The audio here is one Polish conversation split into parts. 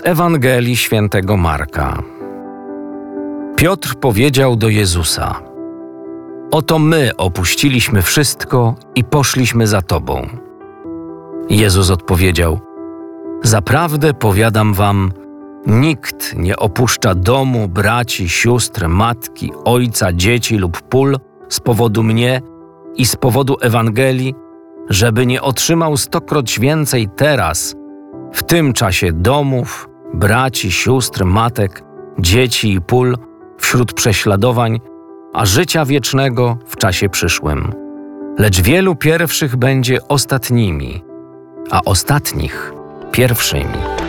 Ewangelii Świętego Marka. Piotr powiedział do Jezusa: Oto my opuściliśmy wszystko i poszliśmy za Tobą. Jezus odpowiedział: Zaprawdę powiadam wam, nikt nie opuszcza domu, braci, sióstr, matki, ojca, dzieci lub pól z powodu mnie i z powodu Ewangelii, żeby nie otrzymał 100-kroć więcej teraz, w tym czasie domów, braci, sióstr, matek, dzieci i pól wśród prześladowań, a życia wiecznego w czasie przyszłym. Lecz wielu pierwszych będzie ostatnimi, a ostatnich pierwszymi.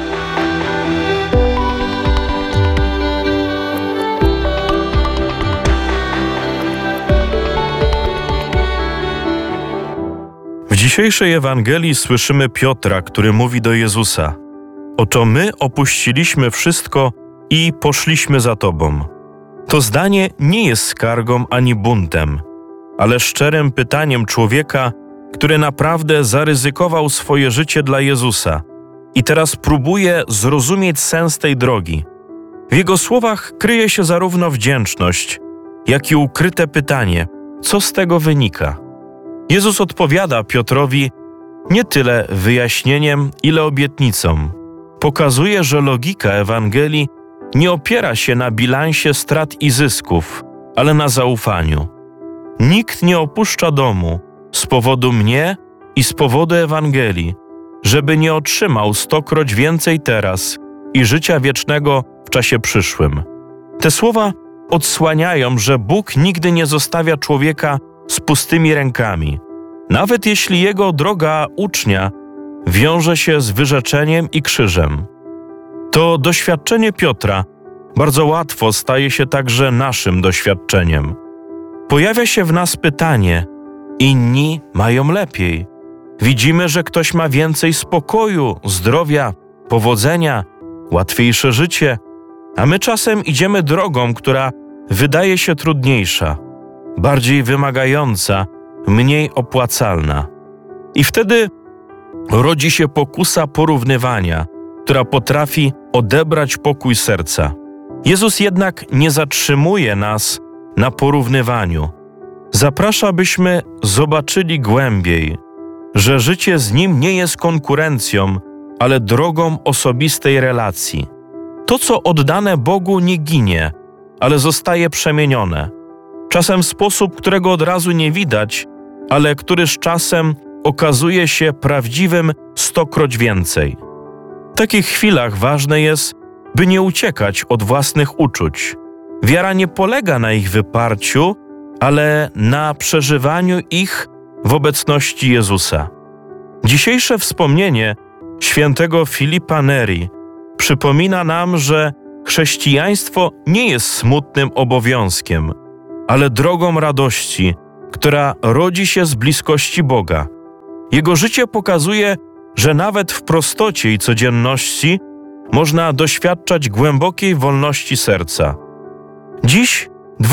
W dzisiejszej Ewangelii słyszymy Piotra, który mówi do Jezusa: Oto my opuściliśmy wszystko i poszliśmy za Tobą. To zdanie nie jest skargą ani buntem, ale szczerym pytaniem człowieka, który naprawdę zaryzykował swoje życie dla Jezusa i teraz próbuje zrozumieć sens tej drogi. W jego słowach kryje się zarówno wdzięczność, jak i ukryte pytanie, co z tego wynika. Jezus odpowiada Piotrowi nie tyle wyjaśnieniem, ile obietnicą. Pokazuje, że logika Ewangelii nie opiera się na bilansie strat i zysków, ale na zaufaniu. Nikt nie opuszcza domu z powodu mnie i z powodu Ewangelii, żeby nie otrzymał 100-kroć więcej teraz i życia wiecznego w czasie przyszłym. Te słowa odsłaniają, że Bóg nigdy nie zostawia człowieka z pustymi rękami, nawet jeśli jego droga ucznia wiąże się z wyrzeczeniem i krzyżem. To doświadczenie Piotra bardzo łatwo staje się także naszym doświadczeniem. Pojawia się w nas pytanie: inni mają lepiej. Widzimy, że ktoś ma więcej spokoju, zdrowia, powodzenia, łatwiejsze życie, a my czasem idziemy drogą, która wydaje się trudniejsza, bardziej wymagająca, mniej opłacalna. I wtedy rodzi się pokusa porównywania, która potrafi odebrać pokój serca. Jezus jednak nie zatrzymuje nas na porównywaniu. Zaprasza, byśmy zobaczyli głębiej, że życie z Nim nie jest konkurencją, ale drogą osobistej relacji. To, co oddane Bogu, nie ginie, ale zostaje przemienione. Czasem w sposób, którego od razu nie widać, ale który z czasem okazuje się prawdziwym 100-kroć więcej. W takich chwilach ważne jest, by nie uciekać od własnych uczuć. Wiara nie polega na ich wyparciu, ale na przeżywaniu ich w obecności Jezusa. Dzisiejsze wspomnienie świętego Filipa Neri przypomina nam, że chrześcijaństwo nie jest smutnym obowiązkiem, ale drogą radości, która rodzi się z bliskości Boga. Jego życie pokazuje, że nawet w prostocie i codzienności można doświadczać głębokiej wolności serca. Dziś,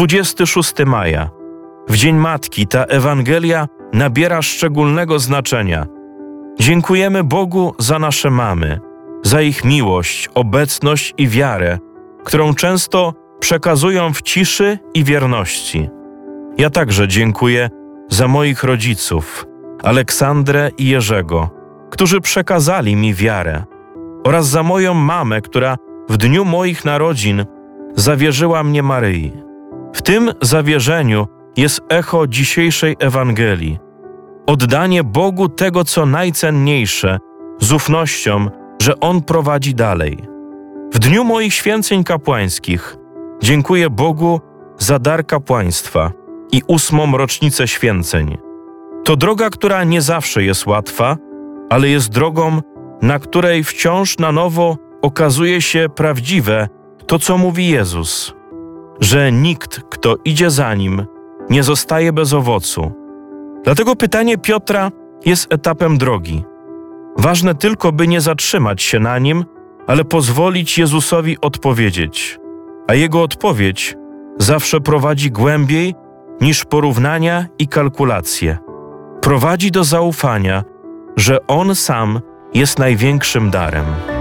26 maja, w Dzień Matki, ta Ewangelia nabiera szczególnego znaczenia. Dziękujemy Bogu za nasze mamy, za ich miłość, obecność i wiarę, którą często przekazują w ciszy i wierności. Ja także dziękuję za moich rodziców, Aleksandrę i Jerzego, którzy przekazali mi wiarę, oraz za moją mamę, która w dniu moich narodzin zawierzyła mnie Maryi. W tym zawierzeniu jest echo dzisiejszej Ewangelii. Oddanie Bogu tego, co najcenniejsze, z ufnością, że On prowadzi dalej. W dniu moich święceń kapłańskich dziękuję Bogu za dar kapłaństwa i 8. rocznicę święceń. To droga, która nie zawsze jest łatwa, ale jest drogą, na której wciąż na nowo okazuje się prawdziwe to, co mówi Jezus, że nikt, kto idzie za Nim, nie zostaje bez owocu. Dlatego pytanie Piotra jest etapem drogi. Ważne tylko, by nie zatrzymać się na nim, ale pozwolić Jezusowi odpowiedzieć. A Jego odpowiedź zawsze prowadzi głębiej niż porównania i kalkulacje. Prowadzi do zaufania, że On sam jest największym darem.